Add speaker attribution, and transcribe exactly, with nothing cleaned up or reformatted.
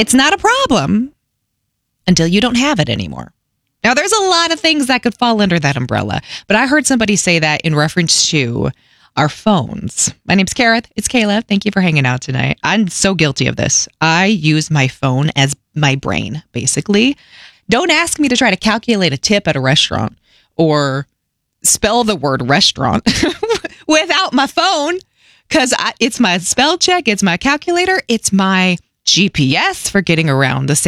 Speaker 1: It's not a problem until you don't have it anymore. Now, there's a lot of things that could fall under that umbrella, but I heard somebody say that in reference to our phones. My name's Kareth. It's Kayla. Thank you for hanging out tonight. I'm so guilty of this. I use my phone as my brain, basically. Don't ask me to try to calculate a tip at a restaurant or spell the word restaurant without my phone, because it's my spell check, it's my calculator, it's my G P S for getting around the